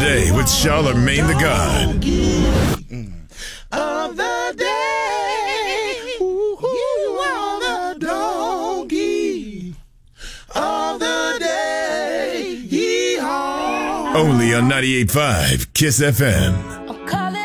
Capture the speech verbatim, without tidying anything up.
day with Charlemagne the God. Of the day, you are the donkey of the day. Yee-haw. Only on ninety-eight point five Kiss F M.